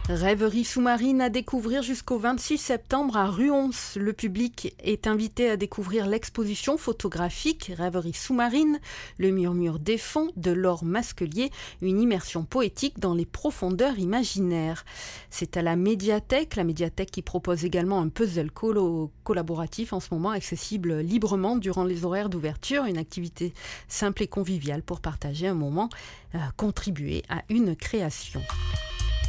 Rêverie sous-marine à découvrir jusqu'au 26 septembre à Ruons. Le public est invité à découvrir l'exposition photographique Rêverie sous-marine, le murmure des fonds de Laure Masquelier, une immersion poétique dans les profondeurs imaginaires. C'est à la médiathèque qui propose également un puzzle collaboratif en ce moment, accessible librement durant les horaires d'ouverture, une activité simple et conviviale pour partager un moment, contribuer à une création.